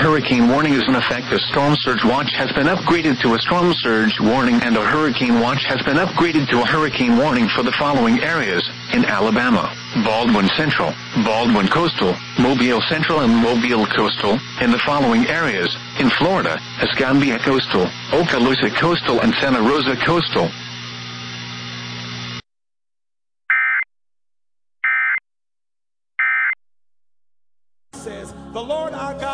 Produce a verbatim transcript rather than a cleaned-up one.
hurricane warning is in effect. The storm surge watch has been upgraded to a storm surge warning, and a hurricane watch has been upgraded to a hurricane warning for the following areas: in Alabama, Baldwin Central, Baldwin Coastal, Mobile Central and Mobile Coastal. In the following areas: in Florida, Escambia Coastal, Okaloosa Coastal and Santa Rosa Coastal. Says the Lord our God.